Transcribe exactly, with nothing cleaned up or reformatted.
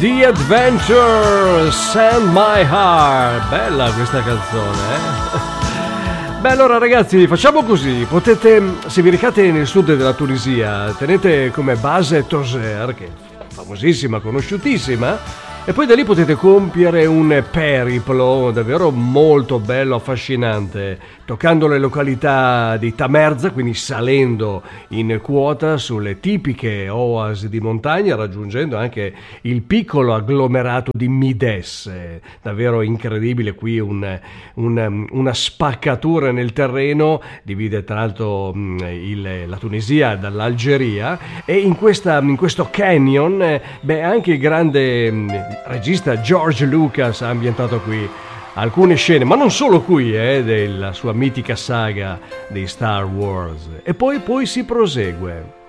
The Adventure, Send My Heart. Bella questa canzone, eh? Beh, allora ragazzi, facciamo così. Potete, se vi recate nel sud della Tunisia, tenete come base Tozeur, che è famosissima, conosciutissima, e poi da lì potete compiere un periplo davvero molto bello, affascinante, toccando le località di Tamerza, quindi salendo in quota sulle tipiche oasi di montagna, raggiungendo anche il piccolo agglomerato di Mides. Davvero incredibile, qui un, un, una spaccatura nel terreno, divide tra l'altro il, la Tunisia dall'Algeria, e in, questa, in questo canyon, beh, anche il grande regista George Lucas ha ambientato qui alcune scene, ma non solo qui, eh, della sua mitica saga di Star Wars. E poi, poi si prosegue.